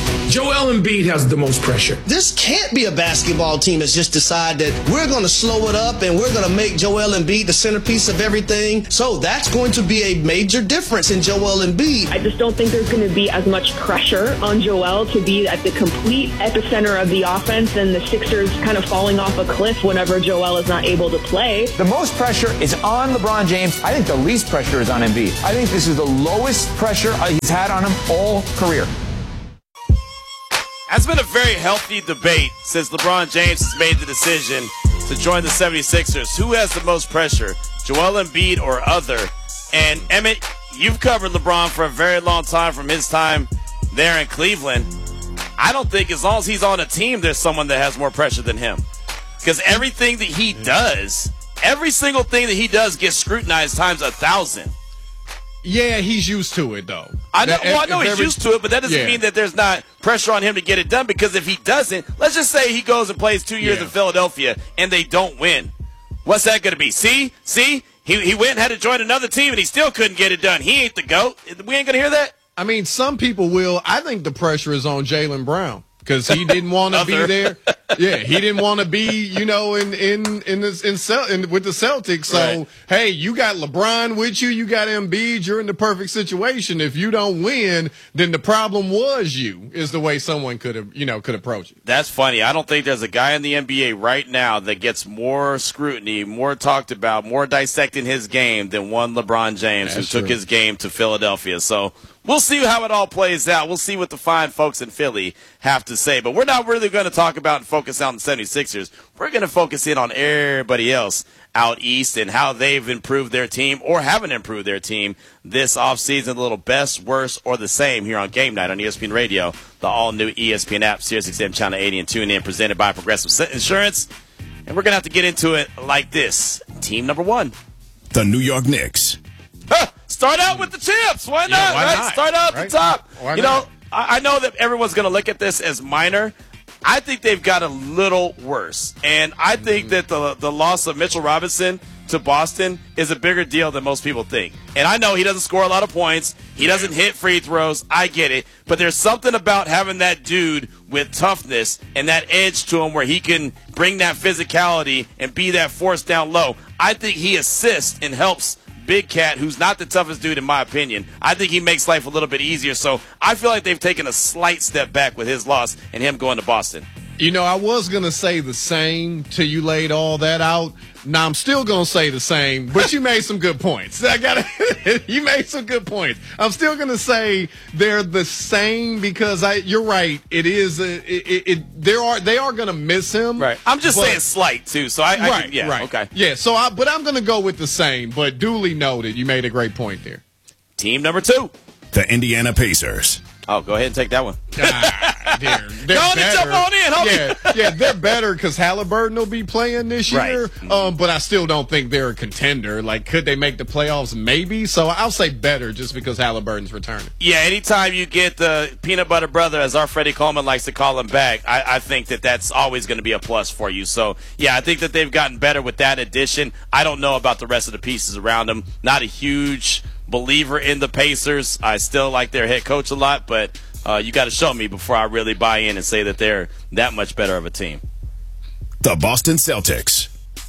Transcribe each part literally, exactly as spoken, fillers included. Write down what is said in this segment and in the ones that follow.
Joel Embiid has the most pressure. This can't be a basketball team that's just decided that we're going to slow it up and we're going to make Joel Embiid the centerpiece of everything. So that's going to be a major difference in Joel Embiid. I just don't think there's going to be as much pressure on Joel to be at the complete epicenter of the offense and the Sixers kind of falling off a cliff whenever Joel is not able to play. The most pressure is on LeBron James. I think the least pressure is on Embiid. I think this is the lowest pressure he's had on him all career. It's been a very healthy debate since LeBron James has made the decision to join the seventy-sixers. Who has the most pressure, Joel Embiid or other? And Emmett, you've covered LeBron for a very long time from his time there in Cleveland. I don't think as long as he's on a team, there's someone that has more pressure than him. Because everything that he does, every single thing that he does gets scrutinized times a thousand. Yeah, he's used to it, though. I know, That- well, I know if he's every- used to it, but that doesn't Yeah. mean that there's not pressure on him to get it done, because if he doesn't, let's just say he goes and plays two years Yeah. in Philadelphia and they don't win. What's that going to be? See? See? He, he went and had to join another team and he still couldn't get it done. He ain't the GOAT. We ain't going to hear that? I mean, some people will. I think the pressure is on Jaylen Brown because he didn't want to be Other. there. Yeah, he didn't want to be, you know, in in in, this, in, Cel- in with the Celtics. So, Right. hey, you got LeBron with you, you got Embiid, you're in the perfect situation. If you don't win, then the problem was you. Is the way someone could have, you know, could approach it. That's funny. I don't think there's a guy in the N B A right now that gets more scrutiny, more talked about, more dissecting his game than one LeBron James, That's who took true. his game to Philadelphia. So we'll see how it all plays out. We'll see what the fine folks in Philly have to say. But we're not really going to talk about and focus on the seventy-sixers. We're going to focus in on everybody else out east and how they've improved their team or haven't improved their team this offseason. A little best, worse, or the same here on Game Night on E S P N Radio, the all-new E S P N app, Sirius X M Channel eighty, and tune in, presented by Progressive Insurance. And we're going to have to get into it like this. Team number one. The New York Knicks. Huh, start out with the champs. Why not? Yeah, why right? not? Start out at Right? the top. Why you not? know, I, I know that everyone's going to look at this as minor. I think they've got a little worse. And I think Mm-hmm. that the the loss of Mitchell Robinson to Boston is a bigger deal than most people think. And I know he doesn't score a lot of points. He doesn't hit free throws. I get it. But there's something about having that dude with toughness and that edge to him where he can bring that physicality and be that force down low. I think he assists and helps Big Cat, who's not the toughest dude in my opinion. I think he makes life a little bit easier. So I feel like they've taken a slight step back with his loss and him going to Boston. You know, I was going to say the same till you laid all that out. Now, I'm still going to say the same, but you made some good points. I got you made some good points. I'm still going to say they're the same because I you're right. It is a, it, it, it there are they are going to miss him. Right. I'm just but- saying slight too. So I, I right, can, yeah, right. okay. Yeah, so I but I'm going to go with the same, but duly noted. You made a great point there. Team number two. The Indiana Pacers. Oh, go ahead and take that one. Ah, they're, they're Go on and better. jump on in, homie. Yeah, yeah, they're better because Halliburton will be playing this year. Right. Um, but I still don't think they're a contender. Like, could they make the playoffs? Maybe. So I'll say better just because Halliburton's returning. Yeah, anytime you get the peanut butter brother, as our Freddie Coleman likes to call him, back, I, I think that that's always going to be a plus for you. So, yeah, I think that they've gotten better with that addition. I don't know about the rest of the pieces around them. Not a huge believer in the Pacers. I still like their head coach a lot, but uh, you got to show me before I really buy in and say that they're that much better of a team. The Boston Celtics.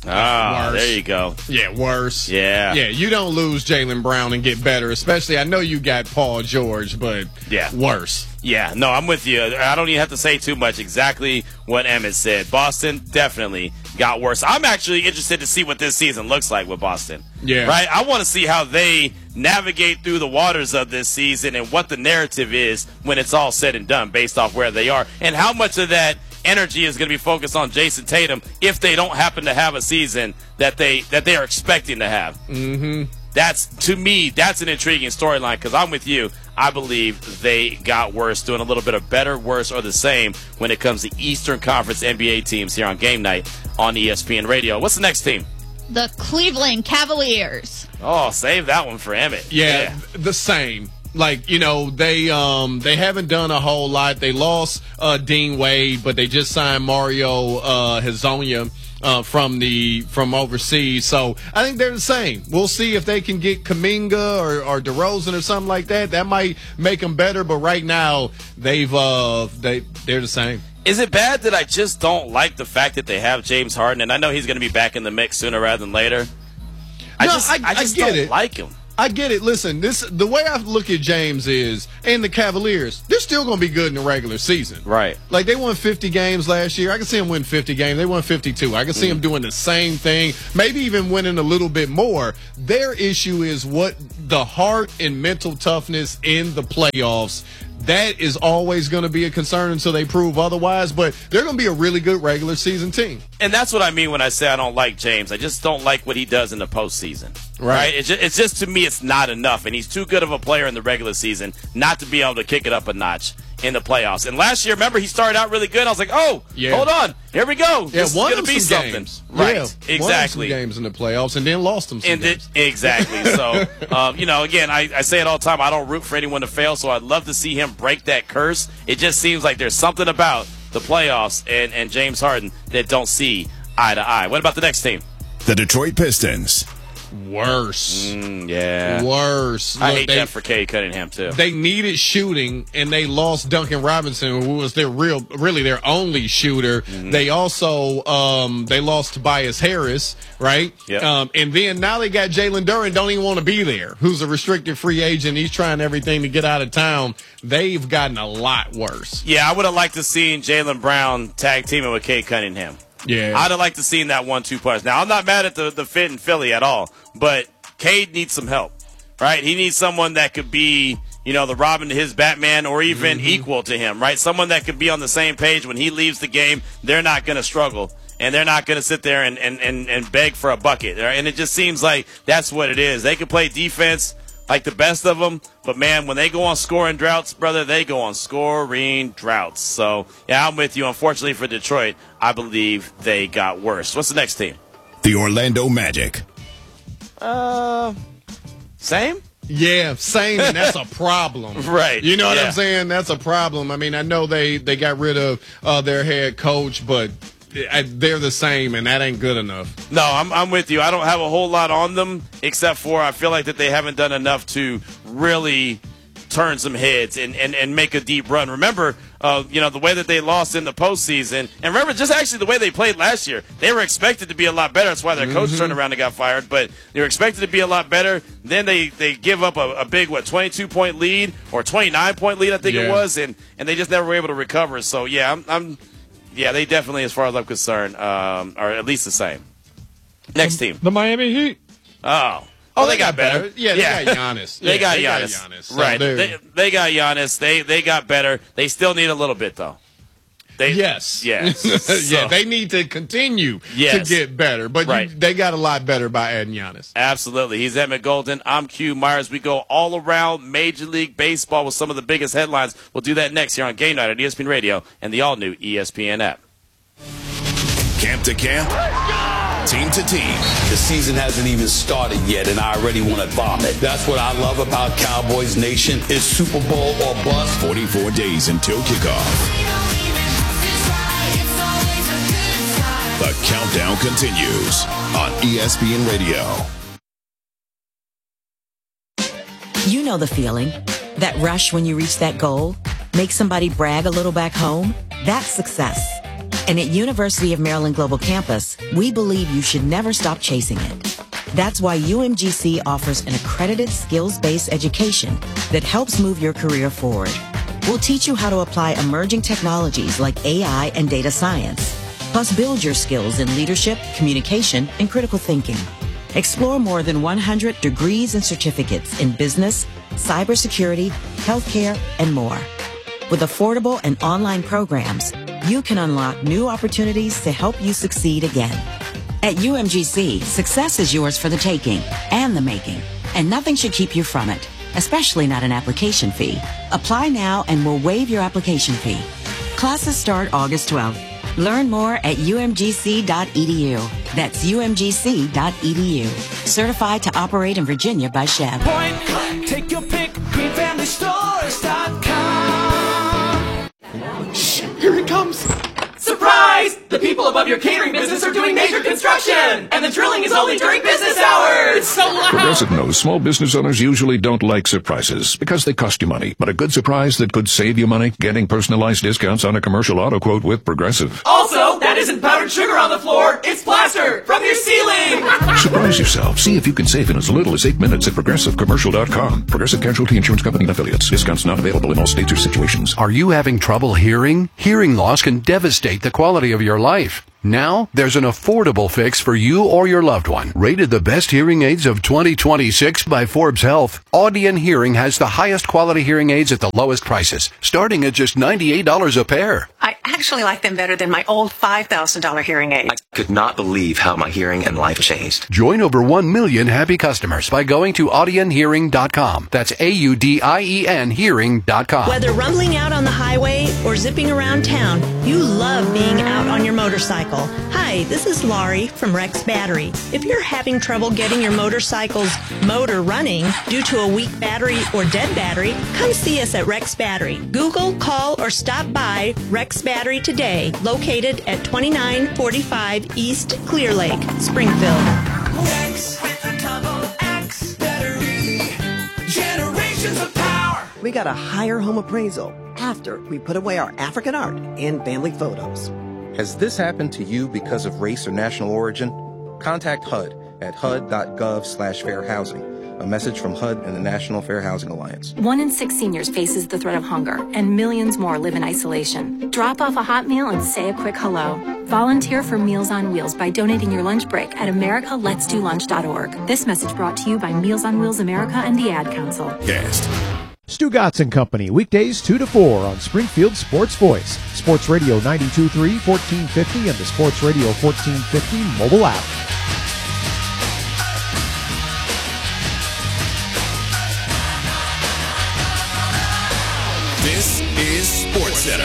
Ah, Worse. there you go. Yeah, worse. Yeah. Yeah, you don't lose Jaylen Brown and get better, especially I know you got Paul George, but Yeah. worse. Yeah, no, I'm with you. I don't even have to say too much. Exactly what Emmett said. Boston definitely got worse. I'm actually interested to see what this season looks like with Boston. Yeah. Right? I want to see how they navigate through the waters of this season and what the narrative is when it's all said and done based off where they are and how much of that energy is going to be focused on Jason Tatum if they don't happen to have a season that they that they are expecting to have. Mm-hmm. That's, to me, that's an intriguing storyline because I'm with you. I believe they got worse, doing a little bit of better, worse, or the same when it comes to Eastern Conference N B A teams here on Game Night on E S P N Radio. What's the next team? The Cleveland Cavaliers. Oh, save that one for Emmett. Yeah, the same. Like, you know, they um they haven't done a whole lot. They lost uh, Dean Wade, but they just signed Mario uh, Hezonja. uh, from the from overseas. So I think they're the same. We'll see if they can get Kuminga or, or DeRozan or something like that. That might make them better. But right now, they've uh, they they're the same. Is it bad that I just don't like the fact that they have James Harden? And I know he's going to be back in the mix sooner rather than later. I no, just, I, I just I get don't it. like him. I get it. Listen, this the way I look at James is, and the Cavaliers, they're still going to be good in the regular season. Right. Like, they won fifty games last year. I can see them win fifty games. They won fifty-two. I can see mm. them doing the same thing, maybe even winning a little bit more. Their issue is what the heart and mental toughness in the playoffs. That is always going to be a concern until they prove otherwise, but they're going to be a really good regular season team. And that's what I mean when I say I don't like James. I just don't like what he does in the postseason. Right. right? It's, just, it's just, to me, it's not enough. And he's too good of a player in the regular season not to be able to kick it up a notch in the playoffs. And last year, remember, he started out really good. I was like, oh, yeah. hold on. Here we go. Yeah, this is won going to be some something. Games. Right. Yeah, exactly. Won some games in the playoffs and then lost them some and games. It, exactly. So, um, you know, again, I, I say it all the time. I don't root for anyone to fail, so I'd love to see him break that curse. It just seems like there's something about the playoffs and, and James Harden that don't see eye to eye. What about the next team? The Detroit Pistons. Worse. Mm, yeah. Worse. I Look, hate they, that for Cade Cunningham, too. They needed shooting, and they lost Duncan Robinson, who was their real, really their only shooter. Mm-hmm. They also um, they lost Tobias Harris, right? Yep. Um, and then now they got Jalen Duren, don't even want to be there, who's a restricted free agent. He's trying everything to get out of town. They've gotten a lot worse. Yeah, I would have liked to see Jaylen Brown tag teaming with Cade Cunningham. Yeah. I'd have liked to see that one two punch. Now, I'm not mad at the, the fit in Philly at all, but Cade needs some help, right? He needs someone that could be, you know, the Robin to his Batman or even mm-hmm. equal to him, right? Someone that could be on the same page when he leaves the game. They're not going to struggle, and they're not going to sit there and, and, and, and beg for a bucket. Right? And it just seems like that's what it is. They can play defense like the best of them, but, man, when they go on scoring droughts, brother, they go on scoring droughts. So, yeah, I'm with you. Unfortunately for Detroit, I believe they got worse. What's the next team? The Orlando Magic. Uh, same? Yeah, same, and that's a problem. Right. You know what yeah. I'm saying? That's a problem. I mean, I know they, they got rid of uh, their head coach, but they're the same, and that ain't good enough. No, I'm I'm with you. I don't have a whole lot on them, except for I feel like that they haven't done enough to really turn some heads and, and, and make a deep run. Remember, uh, you know, the way that they lost in the postseason, and remember just actually the way they played last year. They were expected to be a lot better. That's why their mm-hmm. coach turned around and got fired, but they were expected to be a lot better. Then they, they give up a, a big, what, twenty-two point lead or twenty-nine point lead, I think yeah. it was, and, and they just never were able to recover. So, yeah, I'm, I'm yeah, they definitely, as far as I'm concerned, um, are at least the same. Next team. The Miami Heat. Oh. Oh, they, they got, got better. better. Yeah, they yeah. got Giannis. they, yeah, got they Giannis. got Giannis. So right. They, they got Giannis. They they got better. They still need a little bit, though. They, yes. Yes. So, yeah, they need to continue yes. to get better. But right. you, they got a lot better by adding Giannis. Absolutely. He's Emmett Golden. I'm Q Myers. We go all around Major League Baseball with some of the biggest headlines. We'll do that next here on Game Night on E S P N Radio and the all-new E S P N app. Camp to camp, team to team. The season hasn't even started yet, and I already want to vomit. That's what I love about Cowboys Nation. It's Super Bowl or bust. forty-four days until kickoff. The countdown continues on E S P N Radio. You know the feeling. That rush when you reach that goal. Make somebody brag a little back home. That's success. And at University of Maryland Global Campus, we believe you should never stop chasing it. That's why U M G C offers an accredited skills-based education that helps move your career forward. We'll teach you how to apply emerging technologies like A I and data science, plus build your skills in leadership, communication, and critical thinking. Explore more than one hundred degrees and certificates in business, cybersecurity, healthcare, and more. With affordable and online programs, you can unlock new opportunities to help you succeed again. At U M G C, success is yours for the taking and the making, and nothing should keep you from it, especially not an application fee. Apply now and we'll waive your application fee. Classes start August twelfth. Learn more at U M G C dot E D U. That's U M G C dot E D U. Certified to operate in Virginia by Chev. Point click, take your pick, green family stores dot com. Shh, here he comes. Surprise! The people above your catering business are doing major construction, and the drilling is only during business hours. It's so loud. Progressive knows small business owners usually don't like surprises because they cost you money. But a good surprise that could save you money? Getting personalized discounts on a commercial auto quote with Progressive. Also, that isn't powdered sugar on the floor. It's plaster from your ceiling. Surprise yourself. See if you can save in as little as eight minutes at progressive commercial dot com. Progressive Casualty Insurance Company and affiliates. Discounts not available in all states or situations. Are you having trouble hearing? Hearing loss can devastate the quality of your life. Now, there's an affordable fix for you or your loved one. Rated the best hearing aids of twenty twenty-six by Forbes Health, Audion Hearing has the highest quality hearing aids at the lowest prices, starting at just ninety-eight dollars a pair. I actually like them better than my old five thousand dollars hearing aids. I could not believe how my hearing and life changed. Join over one million happy customers by going to audion hearing dot com. That's A U D I E N hearing dot com. Whether rumbling out on the highway or zipping around town, you love being out on your motorcycle. Hi, this is Laurie from Rex Battery. If you're having trouble getting your motorcycle's motor running due to a weak battery or dead battery, come see us at Rex Battery. Google, call, or stop by Rex Battery today, located at twenty-nine forty-five East Clear Lake, Springfield. Rex with a double X battery. Generations of power. We got a higher home appraisal after we put away our African art and family photos. Has this happened to you because of race or national origin? Contact H U D at H U D dot gov slash fair housing. A message from H U D and the National Fair Housing Alliance. One in six seniors faces the threat of hunger, and millions more live in isolation. Drop off a hot meal and say a quick hello. Volunteer for Meals on Wheels by donating your lunch break at america lets do lunch dot org. This message brought to you by Meals on Wheels America and the Ad Council. Cast. Stu Gatz and Company, weekdays two to four on Springfield Sports Voice, Sports Radio ninety-two point three, fourteen fifty, and the Sports Radio fourteen fifty mobile app. This is SportsCenter.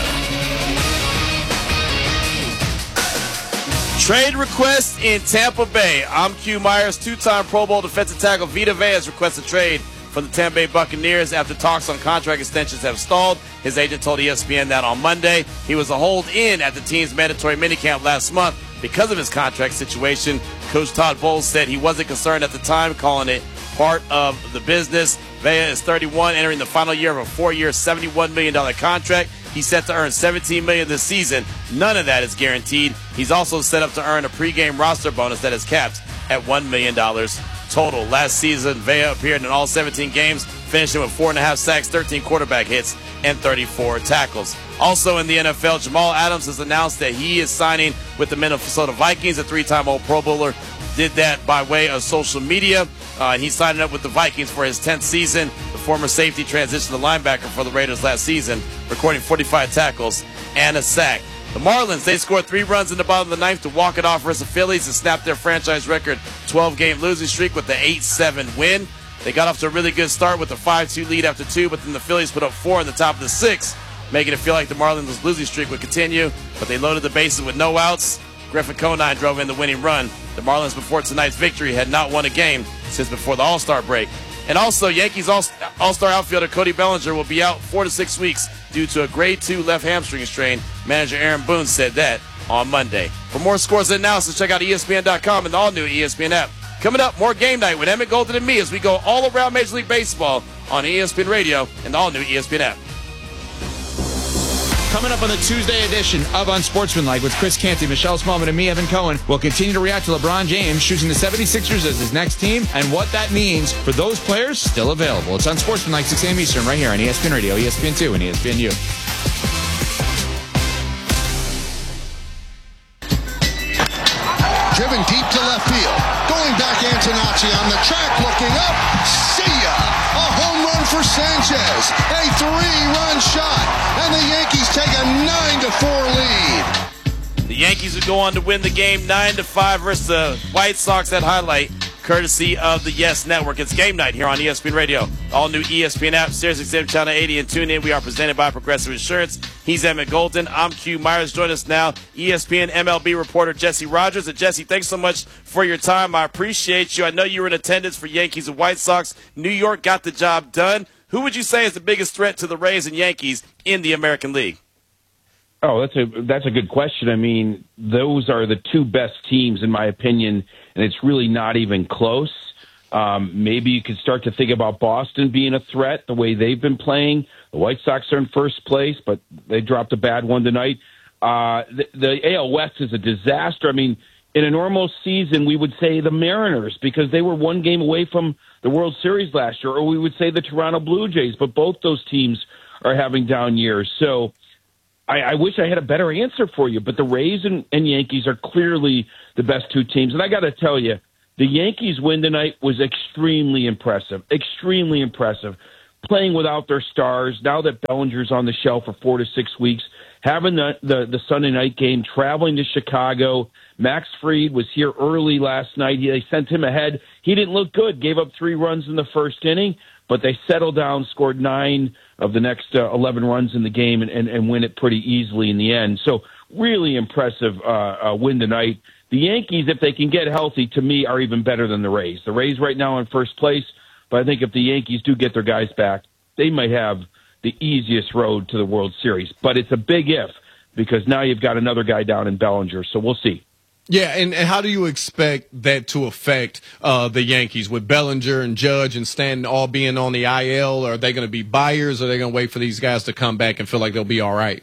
Trade request in Tampa Bay. I'm Q Myers. Two-time Pro Bowl defensive tackle Vita Vea has requested trade for the Tampa Bay Buccaneers after talks on contract extensions have stalled. His agent told E S P N that on Monday. He was a hold-in at the team's mandatory minicamp last month because of his contract situation. Coach Todd Bowles said he wasn't concerned at the time, calling it part of the business. Vea is thirty-one, entering the final year of a four-year, seventy-one million dollars contract. He's set to earn seventeen million dollars this season. None of that is guaranteed. He's also set up to earn a pregame roster bonus that is capped at one million dollars total. Last season, Vea appeared in all seventeen games, finishing with four and a half sacks, thirteen quarterback hits, and thirty-four tackles. Also in the N F L, Jamal Adams has announced that he is signing with the Minnesota Vikings. A three-time All Pro Bowler did that by way of social media. Uh, and he's signing up with the Vikings for his tenth season. The former safety transitioned to linebacker for the Raiders last season, recording forty-five tackles and a sack. The Marlins, they scored three runs in the bottom of the ninth to walk it off versus the Phillies and snap their franchise record twelve-game losing streak with the eight seven win. They got off to a really good start with a five two lead after two, but then the Phillies put up four in the top of the sixth, making it feel like the Marlins' losing streak would continue, but they loaded the bases with no outs. Griffin Conine drove in the winning run. The Marlins, before tonight's victory, had not won a game since before the All-Star break. And also, Yankees All-Star outfielder Cody Bellinger will be out four to six weeks due to a grade two left hamstring strain. Manager Aaron Boone said that on Monday. For more scores and analysis, check out E S P N dot com and the all-new E S P N app. Coming up, more Game Night with Emmett Golden and me as we go all around Major League Baseball on E S P N Radio and the all-new E S P N app. Coming up on the Tuesday edition of Unsportsmanlike with Chris Canty, Michelle Smallman, and me, Evan Cohen, we'll continue to react to LeBron James choosing the seventy-sixers as his next team and what that means for those players still available. It's Unsportsmanlike, six a.m. Eastern, right here on E S P N Radio, E S P N two, and E S P N U. Driven deep to left field. Going back, Antonacci on the track, looking up. See ya! A home run for Sanchez. A three-run shot. And the Yankees take a nine to four lead. The Yankees would go on to win the game nine to five versus the White Sox. That highlight courtesy of the Yes Network. It's Game Night here on E S P N Radio. All new E S P N app, Sirius X M Channel eighty, and tune in. We are presented by Progressive Insurance. He's Emmett Golden. I'm Q Myers. Join us now, E S P N M L B reporter Jesse Rogers. And Jesse, thanks so much for your time. I appreciate you. I know you were in attendance for Yankees and White Sox. New York got the job done. Who would you say is the biggest threat to the Rays and Yankees in the American League? Oh, that's a that's a good question. I mean, those are the two best teams, in my opinion, and it's really not even close. Um, maybe you could start to think about Boston being a threat the way they've been playing. The White Sox are in first place, but they dropped a bad one tonight. Uh, the, the A L West is a disaster. I mean, in a normal season, we would say the Mariners because they were one game away from the World Series last year, or we would say the Toronto Blue Jays, but both those teams are having down years. So I, I wish I had a better answer for you, but the Rays and, and Yankees are clearly the best two teams. And I got to tell you, the Yankees win tonight was extremely impressive, extremely impressive. Playing without their stars, now that Bellinger's on the shelf for four to six weeks, having the, the, the Sunday night game, traveling to Chicago. Max Fried was here early last night. They sent him ahead. He didn't look good, gave up three runs in the first inning, but they settled down, scored nine of the next uh, eleven runs in the game, and, and, and win it pretty easily in the end. So really impressive uh, uh, win tonight. The Yankees, if they can get healthy, to me, are even better than the Rays. The Rays right now in first place, but I think if the Yankees do get their guys back, they might have the easiest road to the World Series. But it's a big if, because now you've got another guy down in Bellinger, so we'll see. Yeah, and, and how do you expect that to affect uh, the Yankees with Bellinger and Judge and Stanton all being on the I L? Are they going to be buyers, or are they going to wait for these guys to come back and feel like they'll be all right?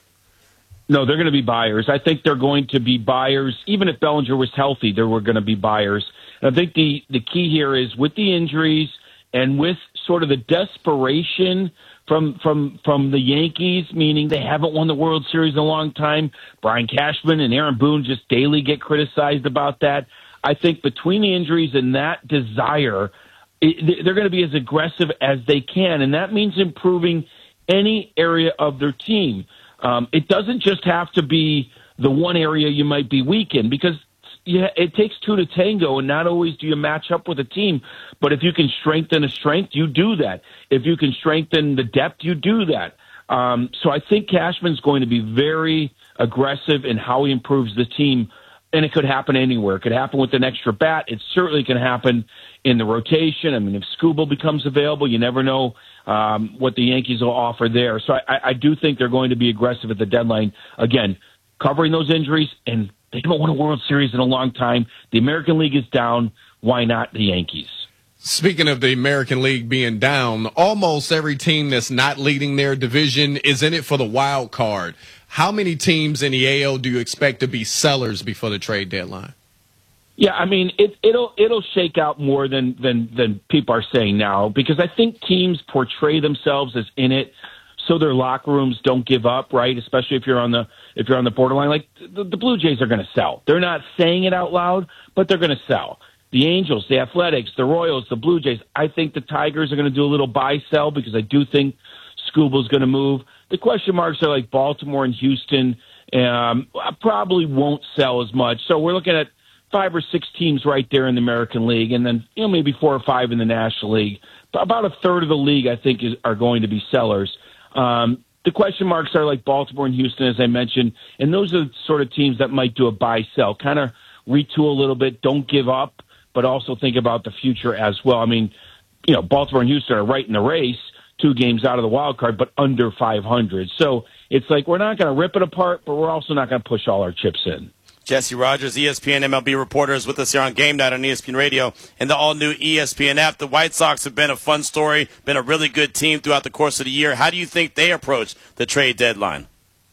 No, they're going to be buyers. I think they're going to be buyers. Even if Bellinger was healthy, they were going to be buyers. And I think the, the key here is with the injuries and with sort of the desperation from from from the Yankees, meaning they haven't won the World Series in a long time. Brian Cashman and Aaron Boone just daily get criticized about that. I think between the injuries and that desire, it, they're going to be as aggressive as they can, and that means improving any area of their team. Um, it doesn't just have to be the one area you might be weak in, because yeah, it takes two to tango, and not always do you match up with a team. But if you can strengthen a strength, you do that. If you can strengthen the depth, you do that. Um, so I think Cashman's going to be very aggressive in how he improves the team, and it could happen anywhere. It could happen with an extra bat. It certainly can happen in the rotation. I mean, if Skubal becomes available, you never know um, what the Yankees will offer there. So I, I do think they're going to be aggressive at the deadline. Again, covering those injuries, and they haven't won a World Series in a long time. The American League is down. Why not the Yankees? Speaking of the American League being down, almost every team that's not leading their division is in it for the wild card. How many teams in the A L do you expect to be sellers before the trade deadline? Yeah, I mean, it, it'll it'll shake out more than, than, than people are saying now, because I think teams portray themselves as in it so their locker rooms don't give up, right? Especially if you're on the if you're on the borderline. Like the, the Blue Jays are going to sell. They're not saying it out loud, but they're going to sell. The Angels, the Athletics, the Royals, the Blue Jays. I think the Tigers are going to do a little buy-sell because I do think Skubal's going to move. The question marks are like Baltimore and Houston. Um, probably won't sell as much. So we're looking at five or six teams right there in the American League, and then you know maybe four or five in the National League. About a third of the league, I think, is, are going to be sellers. Um, the question marks are like Baltimore and Houston, as I mentioned, and those are the sort of teams that might do a buy-sell, kind of retool a little bit, don't give up, but also think about the future as well. I mean, you know, Baltimore and Houston are right in the race, two games out of the wild card, but under five hundred. So it's like we're not going to rip it apart, but we're also not going to push all our chips in. Jesse Rogers, E S P N M L B reporter, is with us here on Game Night on E S P N Radio and the all-new E S P N app. The White Sox have been a fun story, been a really good team throughout the course of the year. How do you think they approach the trade deadline?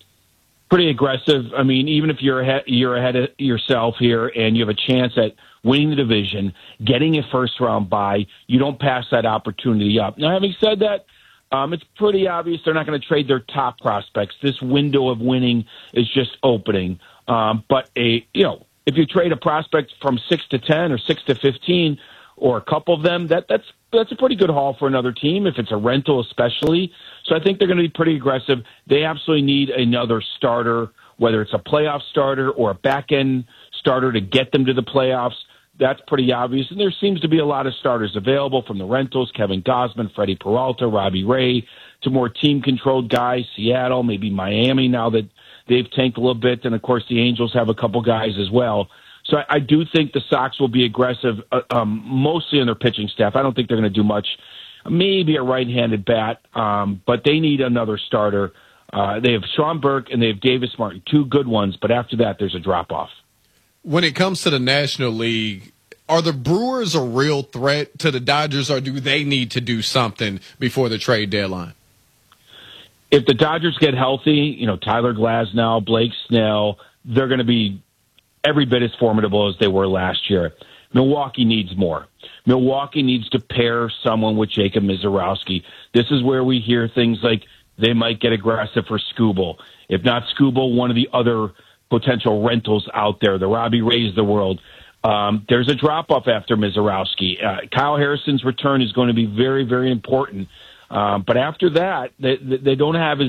Pretty aggressive. I mean, even if you're ahead, you're ahead of yourself here and you have a chance at winning the division, getting a first-round bye, you don't pass that opportunity up. Now, having said that, um, it's pretty obvious they're not going to trade their top prospects. This window of winning is just opening. Um, but a you know, if you trade a prospect from six to ten or six to fifteen, or a couple of them, that that's that's a pretty good haul for another team. If it's a rental, especially, so I think they're going to be pretty aggressive. They absolutely need another starter, whether it's a playoff starter or a back end starter to get them to the playoffs. That's pretty obvious, and there seems to be a lot of starters available from the rentals: Kevin Gausman, Freddie Peralta, Robbie Ray, to more team-controlled guys, Seattle, maybe Miami. Now that they've tanked a little bit, and of course the Angels have a couple guys as well. So I, I do think the Sox will be aggressive, uh, um, mostly on their pitching staff. I don't think they're going to do much. Maybe a right-handed bat, um, but they need another starter. Uh, they have Sean Burke and they have Davis Martin, two good ones, but after that, there's a drop-off. When it comes to the National League, are the Brewers a real threat to the Dodgers, or do they need to do something before the trade deadline? If the Dodgers get healthy, you know, Tyler Glasnow, Blake Snell, they're going to be every bit as formidable as they were last year. Milwaukee needs more. Milwaukee needs to pair someone with Jacob Mizorowski. This is where we hear things like they might get aggressive for Skubal. If not Skubal, one of the other potential rentals out there, the Robbie Rays of the world. Um, there's a drop-off after Mizorowski. Uh, Kyle Harrison's return is going to be very, very important. Um, but after that, they, they don't have as